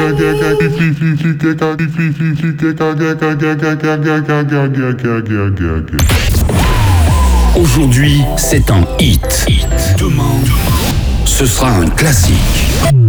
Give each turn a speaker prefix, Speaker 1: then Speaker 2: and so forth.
Speaker 1: Aujourd'hui, c'est un hit. Demain, ce sera un classique.